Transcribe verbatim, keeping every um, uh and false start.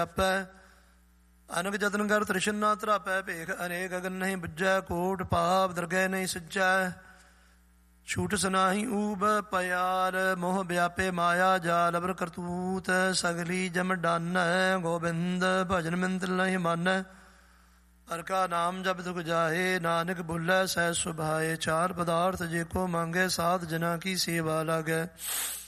ਆਪੈ ਅਨਕ ਜਤਨ ਕਰ ਤ੍ਰਿਸ਼ਨ ਨਾ ਧਰਾਪੈ ਭੇਖ ਅਨੇਕ ਅਗਨ ਨਹੀਂ ਬੁੱਝੈ ਕੋਟ ਪਾਪ ਦਰਗਹਿ ਨਹੀਂ ਸਿੱਜੈ ਛੂਟ ਸੁਨਾਹੀ ਊਬ ਪਿਆਰ ਮੋਹ ਵਿਆਪੇ ਮਾਇਆ ਜਾਲ ਅਬਰ ਕਰਤੂਤ ਸਗਲੀ ਜਮ ਡਾਨੈ ਗੋਬਿੰਦ ਭਜਨ ਮਿੰਤ ਨਹੀਂ ਮਾਨੈ ਹਰਿ ਕਾ ਨਾਮ ਜਪ ਦੁਖ ਜਾਏ ਨਾਨਕ ਭੁੱਲੈ ਸਹਿ ਸੁਭਾਏ ਚਾਰ ਪਦਾਰਥ ਜੇ ਕੋ ਮੰਗੇ ਸਾਧ ਜਨਾ ਕੀ ਸੇਵਾ ਲਾਗੈ